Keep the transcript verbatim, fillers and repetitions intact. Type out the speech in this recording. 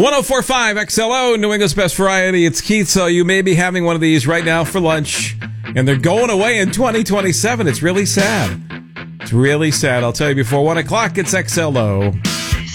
one oh four point five X L O, New England's best variety. It's Keith, so you may be having one of these right now for lunch, and they're going away in twenty twenty-seven. It's really sad. It's really sad. I'll tell you before one o'clock, it's X L O.